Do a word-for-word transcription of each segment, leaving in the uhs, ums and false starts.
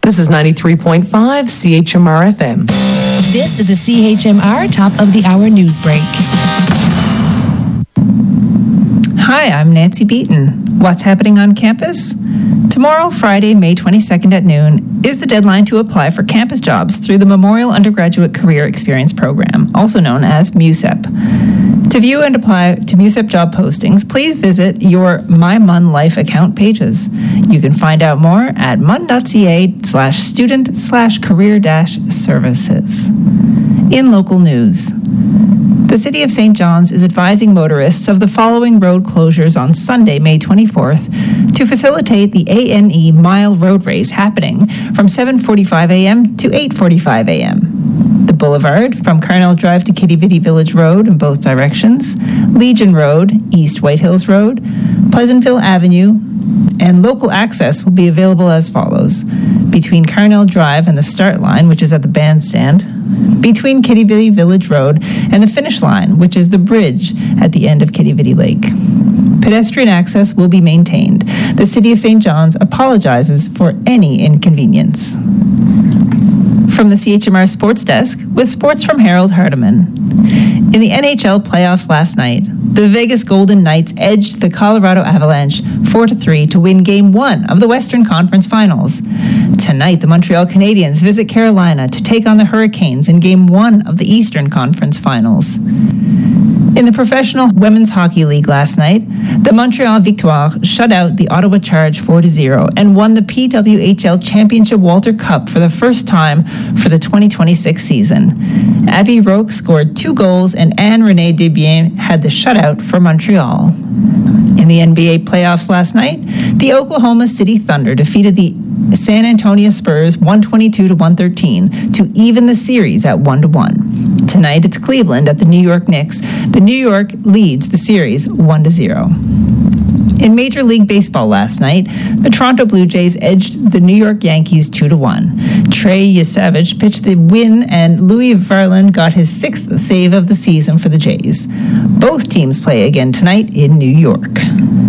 This is ninety-three point five C H M R F M. This is a C H M R top of the hour news break. Hi, I'm Nancy Beaton. What's happening on campus? Tomorrow, Friday, May twenty-second at noon, is the deadline to apply for campus jobs through the Memorial Undergraduate Career Experience Program, also known as MUSEP. To view and apply to MUSEP job postings, please visit your My Mun Life account pages. You can find out more at mun.ca slash student slash career dash services. In local news, the City of Saint John's is advising motorists of the following road closures on Sunday, May twenty-fourth, to facilitate the A N E Mile Road Race happening from seven forty-five a.m. to eight forty-five a.m. The Boulevard from Carnell Drive to Kitty Vitty Village Road in both directions, Legion Road, East White Hills Road, Pleasantville Avenue, and local access will be available as follows: between Carnell Drive and the start line, which is at the bandstand, between Kitty Vitty Village Road and the finish line, which is the bridge at the end of Kitty Vitty Lake. Pedestrian access will be maintained. The City of Saint John's apologizes for any inconvenience. From the C H M R Sports Desk, with sports from Harold Hardiman. In the N H L playoffs last night, the Vegas Golden Knights edged the Colorado Avalanche four to three to win Game one of the Western Conference Finals. Tonight, the Montreal Canadiens visit Carolina to take on the Hurricanes in Game one of the Eastern Conference Finals. In the Professional Women's Hockey League last night, the Montreal Victoire shut out the Ottawa Charge four to zero and won the P W H L Championship Walter Cup for the first time for the twenty twenty-six season. Abby Roque scored two goals and Anne-Renee Desbiens had the shutout for Montreal. In the N B A playoffs last night, the Oklahoma City Thunder defeated the San Antonio Spurs one twenty-two to one thirteen to even the series at one to one. Tonight, it's Cleveland at the New York Knicks. The New York leads the series one to zero. In Major League Baseball last night, the Toronto Blue Jays edged the New York Yankees two to one. Trey Yesavage pitched the win, and Louis Varland got his sixth save of the season for the Jays. Both teams play again tonight in New York.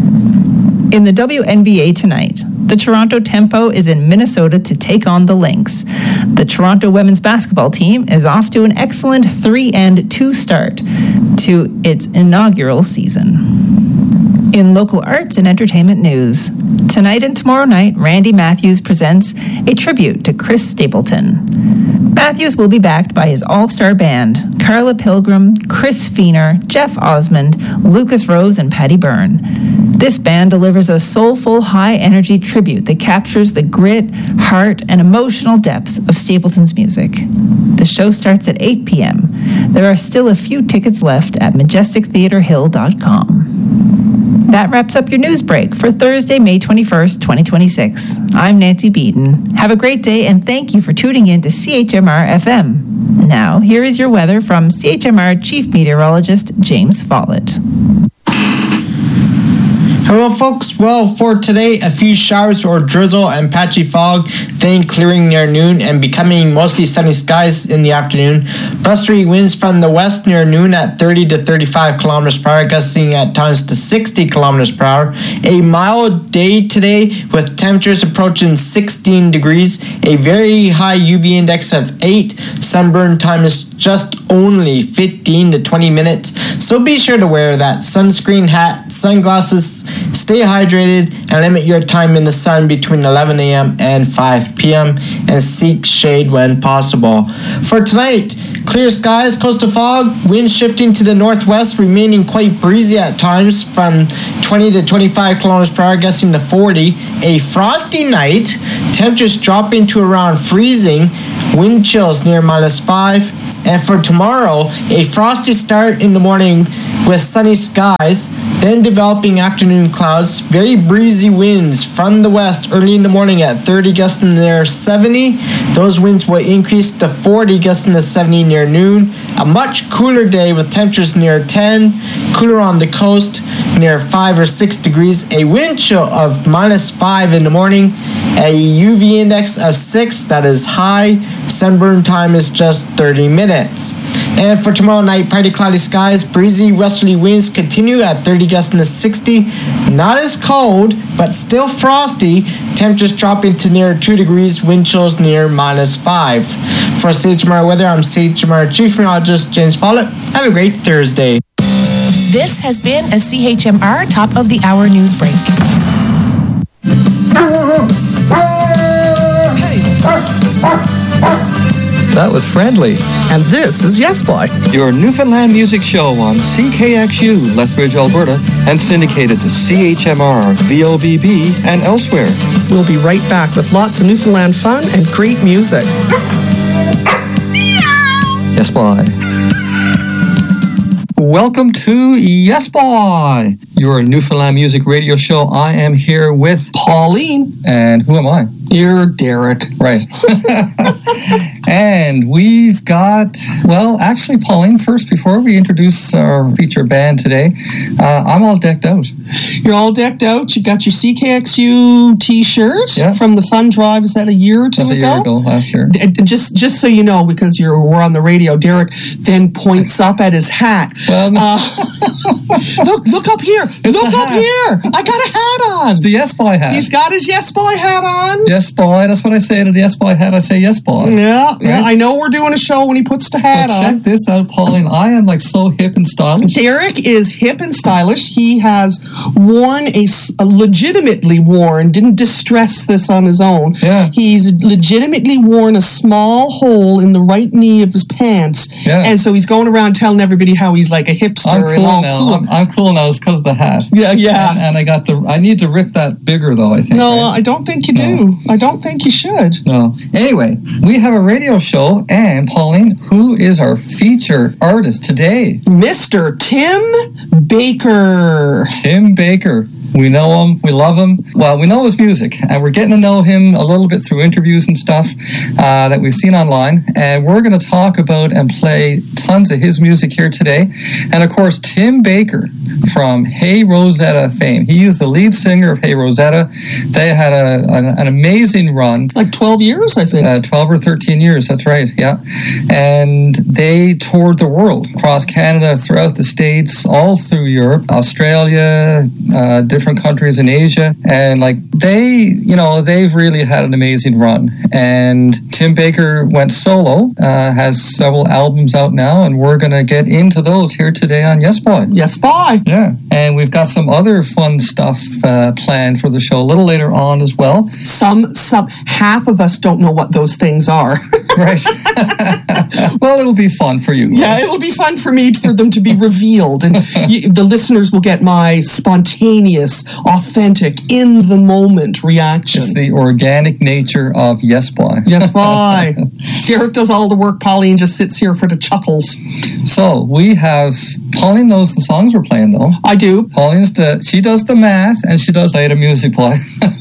In the W N B A tonight, the Toronto Tempo is in Minnesota to take on the Lynx. The Toronto women's basketball team is off to an excellent three and two start to its inaugural season. In local arts and entertainment news, tonight and tomorrow night, Randy Matthews presents a tribute to Chris Stapleton. Matthews will be backed by his all-star band, Carla Pilgrim, Chris Feener, Jeff Osmond, Lucas Rose, and Patty Byrne. This band delivers a soulful, high-energy tribute that captures the grit, heart, and emotional depth of Stapleton's music. The show starts at eight p.m. There are still a few tickets left at majestic theater hill dot com. That wraps up your news break for Thursday, May twenty-first, twenty twenty-six. I'm Nancy Beaton. Have a great day, and thank you for tuning in to C H M R F M. Now, here is your weather from C H M R Chief Meteorologist James Follett. Hello folks, well for today, a few showers or drizzle and patchy fog, then clearing near noon and becoming mostly sunny skies in the afternoon. Blustery winds from the west near noon at thirty to thirty-five kilometers per hour, gusting at times to sixty kilometers per hour. A mild day today with temperatures approaching sixteen degrees, a very high U V index of eight, sunburn time is just only fifteen to twenty minutes, so be sure to wear that sunscreen, hat, sunglasses, stay hydrated, and limit your time in the sun between eleven a.m. and five p.m. and seek shade when possible. For tonight, clear skies, coastal fog, wind shifting to the northwest, remaining quite breezy at times from twenty to twenty-five kilometers per hour, gusting to forty. A frosty night, temperatures dropping to around freezing, wind chills near minus five. And for tomorrow, a frosty start in the morning with sunny skies, then developing afternoon clouds, very breezy winds from the west early in the morning at thirty, gusting near seventy. Those winds will increase to forty, gusting to seventy near noon. A much cooler day with temperatures near ten, cooler on the coast near five or six degrees, a wind chill of minus five in the morning, a U V index of six, that is high, sunburn time is just thirty minutes. And for tomorrow night, partly cloudy skies, breezy westerly winds continue at thirty gusts in the sixty. Not as cold, but still frosty. Temperatures dropping to near two degrees, wind chills near minus five. For C H M R weather, I'm C H M R Chief Meteorologist James Follett. Have a great Thursday. This has been a C H M R Top of the Hour news break. That was friendly. And this is Yes Boy. Your Newfoundland music show on C K X U, Lethbridge, Alberta, and syndicated to C H M R, V O B B, and elsewhere. We'll be right back with lots of Newfoundland fun and great music. Yes, boy. Welcome to Yes Boy, your Newfoundland music radio show. I am here with Pauline. And who am I? You're Derek. Right. And we've got, well, actually, Pauline, first, before we introduce our feature band today, uh, I'm all decked out. You're all decked out. You got your C K X U t-shirt yeah. from the fun drive. Is that a year or two That's ago? a year ago, last year. D- just just so you know, because you're we're on the radio, Derek then points up at his hat. Well, no. uh, look, look up here. It's look up hat. here. I got a hat on. It's the Yes Boy hat. He's got his Yes Boy hat on. Yes Boy. That's what I say to the Yes Boy hat. I say Yes Boy. Yeah, yeah. Right? I know we're doing a show when he puts the hat But on. check this out, Pauline. I am like so hip and stylish. Derek is hip and stylish. He has worn a, a legitimately worn, didn't distress this on his own. Yeah. He's legitimately worn a small hole in the right knee of his pants. Yeah. And so he's going around telling everybody how he's like a hipster I'm and cool all now. cool. I'm, I'm cool now. It's because of the hat. Yeah, yeah. And, and I got the. I need to rip that bigger though. I think. no, right? I don't think you No. do. I don't think you should. No. Anyway, we have a radio show, and Pauline, who is our feature artist today? Mister Tim Baker. Tim Baker. We know him. We love him. Well, we know his music, and we're getting to know him a little bit through interviews and stuff uh, that we've seen online. And we're going to talk about and play tons of his music here today. And of course, Tim Baker from Hey Rosetta fame. He is the lead singer of Hey Rosetta. They had a, an, an amazing run. Like twelve years, I think. Uh, twelve or thirteen years, that's right, yeah. And they toured the world, across Canada, throughout the States, all through Europe, Australia, uh, different countries in Asia. And like they, you know, they've really had an amazing run. And Tim Baker went solo, uh, has several albums out now, and we're going to get into those here today on Yes Boy. Yes, bye. Yeah, and we've got some other fun stuff uh, planned for the show a little later on as well. Some, some, half of us don't know what those things are. Right. Well, it'll be fun for you. Yeah, right? it'll be fun for me for them to be revealed, and you, the listeners will get my spontaneous, authentic, in the moment reaction. It's the organic nature of Yes Boy. Yes, bye. Derek does all the work. Pauline just sits here for the chuckles. So we have Pauline knows the songs we're playing though. I do. Pauline's the she does the math and she does play the music play.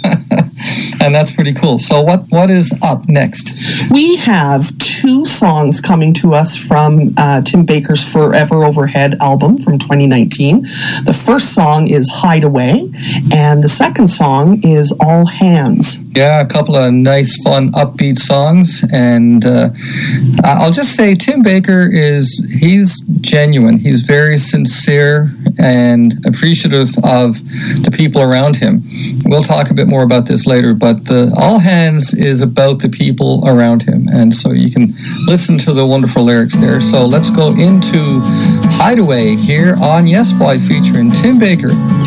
And that's pretty cool. So what what is up next? We have two songs coming to us from uh, Tim Baker's Forever Overhead album from twenty nineteen. The first song is Hideaway, and the second song is All Hands. Yeah, a couple of nice, fun, upbeat songs. And uh, I'll just say Tim Baker is, he's genuine. He's very sincere and appreciative of the people around him. We'll talk a bit more about this later, but the All Hands is about the people around him. And so you can listen to the wonderful lyrics there. So let's go into Hideaway here on Yes Boy featuring Tim Baker.